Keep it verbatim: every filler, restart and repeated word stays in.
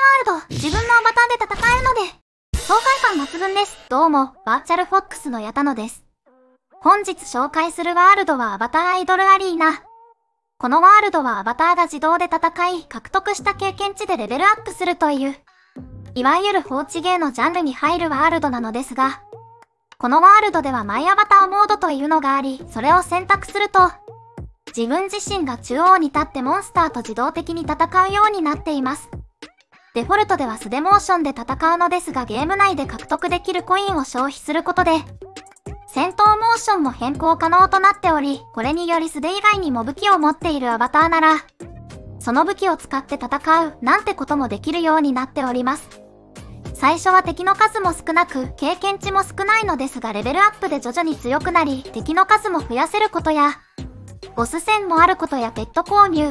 ワールド、自分のアバターで戦えるので、爽快感抜群です。どうも、バーチャルフォックスの矢田野です。本日紹介するワールドはアバターアイドルアリーナ。このワールドはアバターが自動で戦い、獲得した経験値でレベルアップするという、いわゆる放置ゲーのジャンルに入るワールドなのですが、このワールドではマイアバターモードというのがあり、それを選択すると、自分自身が中央に立ってモンスターと自動的に戦うようになっています。デフォルトでは素手モーションで戦うのですが、ゲーム内で獲得できるコインを消費することで、戦闘モーションも変更可能となっており、これにより素手以外にも武器を持っているアバターなら、その武器を使って戦うなんてこともできるようになっております。最初は敵の数も少なく、経験値も少ないのですが、レベルアップで徐々に強くなり、敵の数も増やせることや、ボス戦もあることやペット購入、